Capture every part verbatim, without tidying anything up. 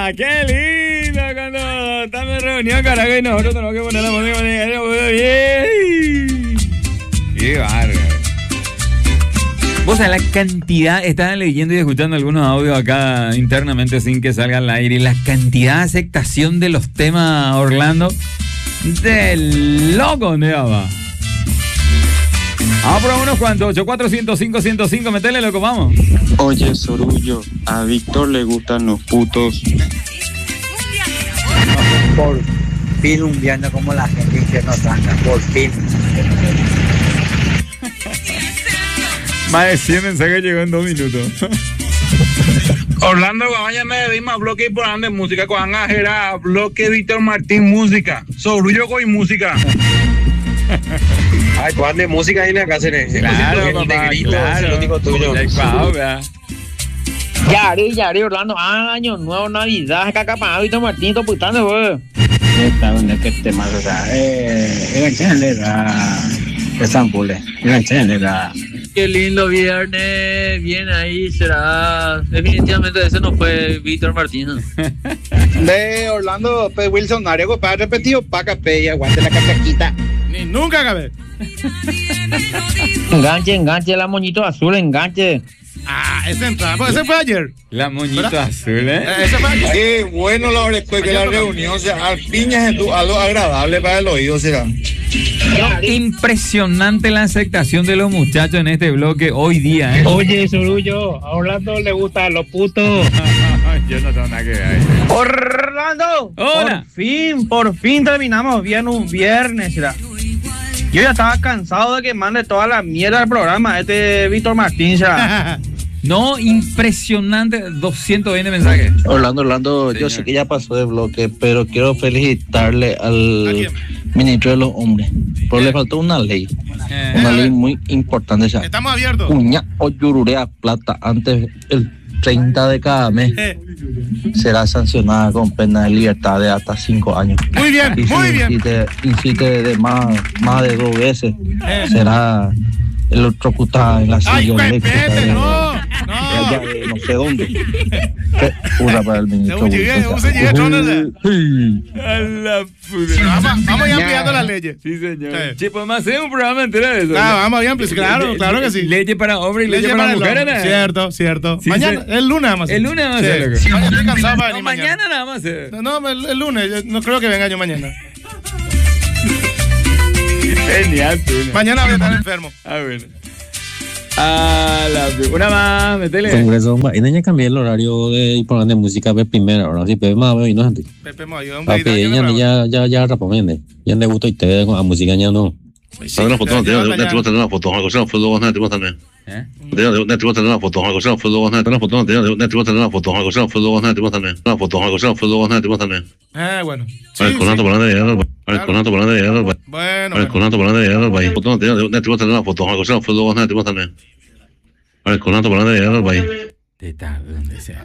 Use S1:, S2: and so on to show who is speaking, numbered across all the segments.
S1: Ah, qué lindo cuando estamos en reunión, carajo, y nosotros tenemos que poner la música. Bien. Qué bárbaro. Vos sabés la cantidad, estaban leyendo y escuchando algunos audios acá internamente sin que salga al aire, y la cantidad de aceptación de los temas, Orlando, de loco, ¿dónde va? Vamos por unos cuantos, ocho cuatro cero cinco cero cinco, metele, loco, vamos.
S2: Oye, Sorullo, a Víctor le gustan los putos.
S3: Por fin un viernes como la gente que nos tranca, por fin.
S1: Más de cien mensajes llegó en dos minutos.
S4: Orlando, váyame de más bloque y por de música, con era bloque Víctor Martín música, Sorullo con música.
S5: Ay, cuán de música ahí en la casa.
S1: Claro, papá, claro.
S5: Es lo único tuyo.
S6: Yari, Yari, Orlando, año nuevo, Navidad, cacapá, Víctor Martín, todo putando, güey.
S3: Esta donde que te más, o sea, eh, enganchenle la de San Pule, enganchenle la.
S6: Qué lindo viernes, bien ahí será. Definitivamente ese no fue Víctor Martín.
S7: De Orlando, pues Wilson Nario, para repetido, paca pe y aguante la cachaquita.
S8: Ni nunca acabé.
S6: Enganche, enganche, la moñito azul, enganche.
S8: Ah, ese entraba, pues ese fue ayer.
S1: La moñita azul, ¿eh?
S8: Ese fue ayer.
S4: Qué bueno la hora después que la reunión, o sea, al fin es algo agradable para el oído, será.
S1: No, impresionante la aceptación de los muchachos en este bloque hoy día, ¿eh?
S3: Oye, Sorullo, a Orlando le gustan los putos.
S1: Yo no tengo nada que ver ahí.
S6: Orlando,
S1: hola.
S6: Por fin, por fin terminamos bien un viernes, será. Yo ya estaba cansado de que mande toda la mierda del programa este Víctor Martín, será.
S1: No, impresionante, doscientos veinte mensajes.
S2: Orlando, Orlando,
S1: Señor.
S2: yo sé que ya pasó de bloque, pero quiero felicitarle al ministro de los hombres. Pero le faltó una ley,
S1: Eh.
S2: una ley muy importante. Ya.
S8: Estamos abiertos.
S2: Uña o yururea plata antes el treinta de cada mes
S8: Eh.
S2: será sancionada con pena de libertad de hasta cinco años.
S8: Muy bien,
S2: Y si
S8: muy bien.
S2: incite, incite de más, más de dos veces,
S8: Eh.
S2: será electrocutada en la
S8: Ay,
S2: silla eléctrica
S8: pepete,
S2: de,
S8: no,
S2: de
S8: no.
S2: allá de no sé dónde. Qué hurra para el ministro.
S8: Según llegué,
S2: Wilson.
S8: según se llegue, trónale.
S2: Sí.
S1: A la puta.
S8: Vamos, vamos ya ampliando las leyes.
S1: Sí, señor.
S8: Sí.
S1: Che, podemos hacer un programa entero de eso.
S8: Claro, vamos bien, pues, claro, claro que sí.
S1: Leyes para hombres y leyes,
S8: Leyes
S1: para,
S8: el
S1: mujeres,
S8: hombre.
S1: ¿no?
S8: Cierto, cierto.
S1: Sí,
S8: mañana,
S1: sí.
S8: el lunes nada más.
S1: El lunes vamos a
S8: Sí.
S1: hacer, loco.
S8: Sí, estoy cansado para
S1: No,
S8: venir
S1: mañana
S8: mañana.
S1: nada más. eh.
S8: No, no, el, el lunes, yo no creo que venga yo mañana.
S1: Genial, tú. ¿no?
S8: Mañana voy a estar enfermo.
S1: A ver. A la una más, metele.
S9: Congreso, y ya cambié el horario de programa de música de primera, ahora sí, pero más veo y no gente.
S8: Pepe me ayuda un
S9: Papi, ya ya ya ya rapamente. Ya le gusta y te con la música ya no.
S4: Una foto, ne tuvo tener una foto, algo se fue luego, ne tuvo tener.
S1: ¿Eh?
S4: Ne tuvo tener una foto, algo se fue luego, ne tuvo foto, ne tuvo tener una foto, algo se fue luego, ne tuvo tener. Una foto, algo se fue luego, ne tuvo tener.
S8: Eh, bueno.
S4: Al conato por de llegar, al conato por de llegar,
S8: Bueno.
S4: al conato por de llegar al país. Foto, ne tuvo tener una foto, algo se fue luego, ne tuvo tener. Al conato por de llegar al país.
S1: Te está donde sea.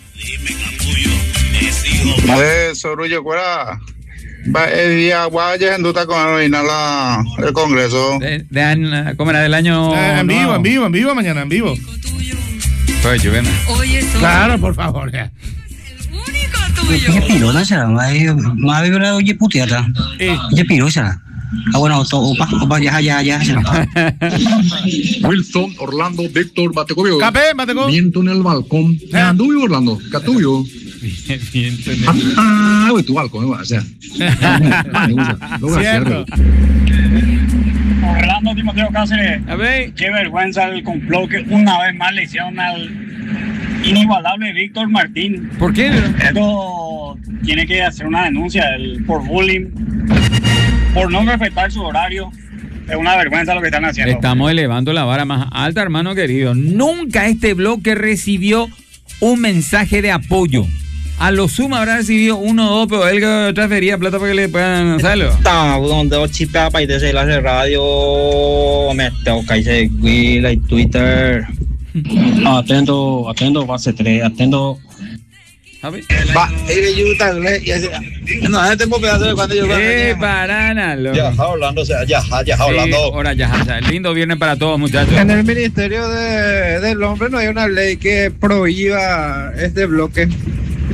S7: Eh, Sorullo, ¿cuál el día guaya en duda con la, el Congreso?
S1: De, de año, ¿cómo era? Del año.
S8: Eh, en vivo,
S1: nuevo.
S8: en vivo, en vivo, mañana, en vivo.
S1: Pues yo vengo.
S8: Claro, por favor. Ya.
S3: ¿Qué pilota será? Más vibrado, oye, puteata. ¿Qué pilota será? Ah, bueno, opa, opa, ya, ya, ya.
S10: Wilson, Orlando, Víctor, Batecobio.
S8: Capé, Bateco.
S10: Viento en el balcón. Anduyo, Orlando, Catuyo.
S1: Viento en el
S10: Ah, güey, tu balcón, o sea.
S8: Cierto.
S11: Orlando Timoteo Cáceres.
S1: A ver.
S11: Qué vergüenza el complot que una vez más le hicieron al inigualable Víctor Martín.
S1: ¿Por qué?
S11: Esto tiene que hacer una denuncia el, por bullying, por no respetar su horario. Es una vergüenza lo que están haciendo.
S1: Estamos elevando la vara más alta, hermano querido. Nunca este bloque recibió un mensaje de apoyo. A lo sumo habrá recibido uno o dos, pero él que transfería plata para que le puedan hacerlo.
S3: Estamos donde os chipa para irse a la radio, me toca irse y Twitter. Atendo, atendo, base tres, atendo.
S7: Va, y yo tal, y así. No, este tipo pedazo de cuando yo
S1: ¡Eh, parana!
S2: Ya, Orlando, o sea, ya, ya,
S1: Sí,
S2: Orlando.
S1: ahora ya, ya. Lindo viernes para todos, muchachos.
S7: En el Ministerio de, del Hombre no hay una ley que prohíba este bloque.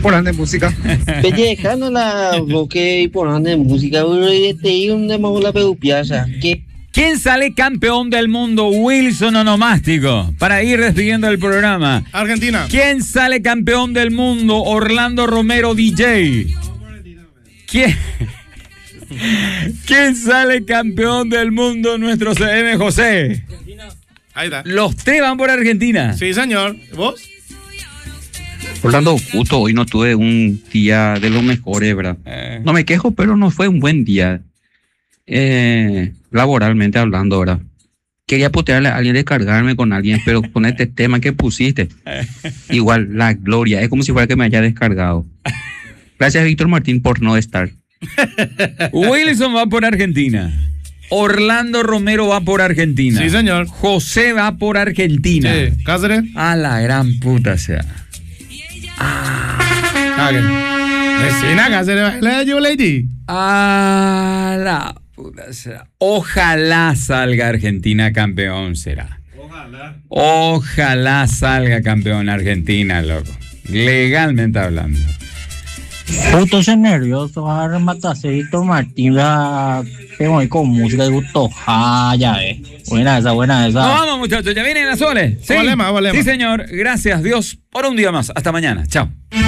S10: Importante música.
S3: Pellejando la boque importante música, te digo un demo la peupiasa. ¿Qué?
S1: ¿Quién sale campeón del mundo? Wilson Onomástico. Para ir despidiendo el programa.
S8: Argentina.
S1: ¿Quién sale campeón del mundo? Orlando Romero D J. ¿Quién? ¿Quién sale campeón del mundo? Nuestro C M José.
S8: Ahí está.
S1: Los tres van por Argentina.
S8: Sí, señor. ¿Vos?
S12: Orlando, justo hoy no tuve un día de los mejores, ¿verdad?
S1: Eh.
S12: No me quejo, pero no fue un buen día. Eh, laboralmente hablando, ¿verdad? Quería putearle a alguien, descargarme con alguien, pero con este tema que pusiste, igual, la gloria, es como si fuera que me haya descargado. Gracias, Víctor Martín, por no estar.
S1: Wilson va por Argentina. Orlando Romero va por Argentina.
S8: Sí, señor.
S1: José va por Argentina.
S8: Sí. Cáceres.
S1: A la gran puta sea.
S8: Ah, ¿qué? Vecina, Cáceres, baila yo, lady.
S1: A la puta sea. Ojalá salga Argentina campeón, será.
S8: Ojalá.
S1: Ojalá salga campeón Argentina, loco. Legalmente hablando.
S13: Puto ese nervioso, va a rematarse Víctor Martín, va tengo ahí con música de gusto. Ah, ya ves. Buena esa, buena esa.
S1: Nos vamos, muchachos, ya vienen las soles. Sí,
S8: Vale más, vale
S1: sí
S8: más.
S1: señor. Gracias, Dios, por un día más. Hasta mañana. Chao.